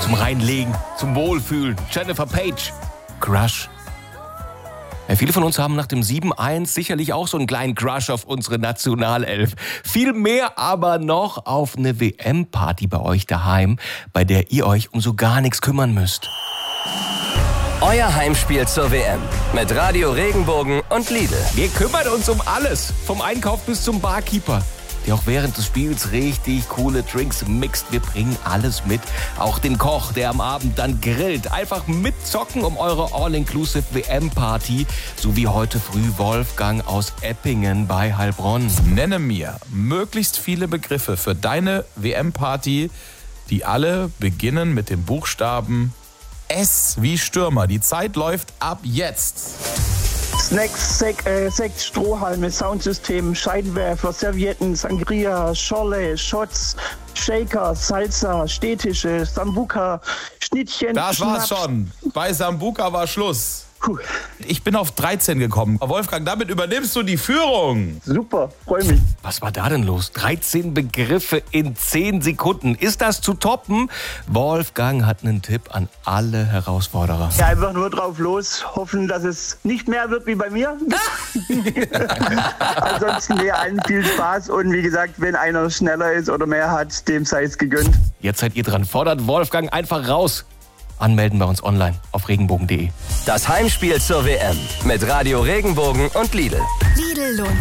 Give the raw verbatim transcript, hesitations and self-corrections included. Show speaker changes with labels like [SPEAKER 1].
[SPEAKER 1] Zum Reinlegen, zum Wohlfühlen. Jennifer Page, Crush. Ja, viele von uns haben nach dem sieben eins sicherlich auch so einen kleinen Crush auf unsere Nationalelf. Viel mehr aber noch auf eine W M-Party bei euch daheim, bei der ihr euch um so gar nichts kümmern müsst.
[SPEAKER 2] Euer Heimspiel zur W M mit Radio Regenbogen und Lidl.
[SPEAKER 1] Wir kümmern uns um alles, vom Einkauf bis zum Barkeeper, der auch während des Spiels richtig coole Drinks mixt. Wir bringen alles mit, auch den Koch, der am Abend dann grillt. Einfach mitzocken um eure All-Inclusive W M-Party, so wie heute früh Wolfgang aus Eppingen bei Heilbronn.
[SPEAKER 3] Nenne mir möglichst viele Begriffe für deine W M-Party, die alle beginnen mit dem Buchstaben S wie Stürmer. Die Zeit läuft ab jetzt.
[SPEAKER 4] Snacks, Sek, äh, Sekt, Strohhalme, Soundsystem, Scheinwerfer, Servietten, Sangria, Scholle, Shots, Shaker, Salsa, Stehtische, Sambuca, Schnittchen,
[SPEAKER 3] Das war's
[SPEAKER 4] Schnaps.
[SPEAKER 3] schon. Bei Sambuca war Schluss.
[SPEAKER 4] Puh,
[SPEAKER 3] Ich bin auf dreizehn gekommen. Wolfgang, damit übernimmst du die Führung.
[SPEAKER 4] super, freue mich.
[SPEAKER 1] Was war da denn los? dreizehn Begriffe in zehn Sekunden. Ist das zu toppen? Wolfgang hat einen Tipp an alle Herausforderer.
[SPEAKER 4] Ja, einfach nur drauf los, hoffen, dass es nicht mehr wird wie bei mir. Ansonsten nee, allen viel Spaß und wie gesagt, wenn einer schneller ist oder mehr hat, dem sei es gegönnt.
[SPEAKER 1] Jetzt seid ihr dran. Fordert Wolfgang einfach raus. Anmelden bei uns online auf regenbogen punkt de.
[SPEAKER 2] Das Heimspiel zur W M mit Radio Regenbogen und Lidl.
[SPEAKER 5] Lidl lohnt